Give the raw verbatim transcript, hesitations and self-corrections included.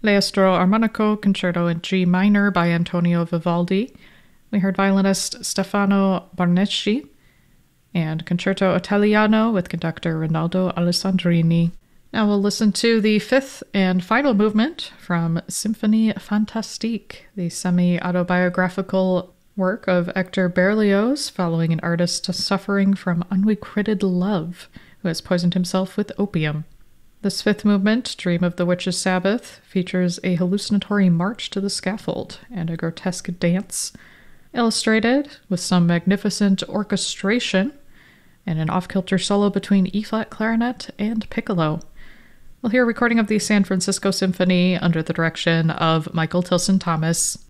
Maestro Armonico Concerto in G minor by Antonio Vivaldi. We heard violinist Stefano Barnecci, and Concerto Italiano with conductor Rinaldo Alessandrini. Now we'll listen to the fifth and final movement from Symphonie Fantastique, the semi-autobiographical work of Hector Berlioz, following an artist suffering from unrequited love who has poisoned himself with opium. This fifth movement, Dream of the Witch's Sabbath, features a hallucinatory march to the scaffold and a grotesque dance, illustrated with some magnificent orchestration and an off-kilter solo between E-flat clarinet and piccolo. We'll hear a recording of the San Francisco Symphony under the direction of Michael Tilson Thomas.